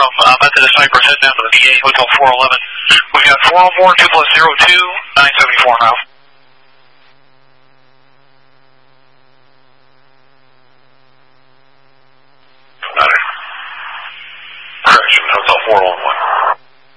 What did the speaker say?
from Methodist Cypress heading out to the VA Hotel 411. We've got 4 on board, 2 plus 02, 974 now. Correction, Hotel 411.